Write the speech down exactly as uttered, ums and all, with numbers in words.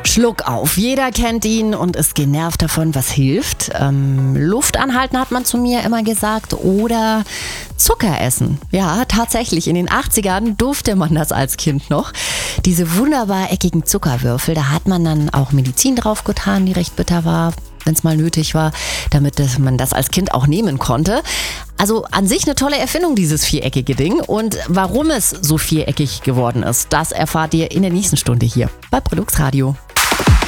Schluck auf. Jeder kennt ihn und ist genervt davon, was hilft. Ähm, Luft anhalten hat man zu mir immer gesagt oder Zucker essen. Ja, tatsächlich. In den achtzigern durfte man das als Kind noch. Diese wunderbar eckigen Zuckerwürfel, da hat man dann auch Medizin drauf getan, die recht bitter war, wenn es mal nötig war, damit das, man das als Kind auch nehmen konnte. Also an sich eine tolle Erfindung, dieses viereckige Ding. Und warum es so viereckig geworden ist, das erfahrt ihr in der nächsten Stunde hier bei Produx Radio.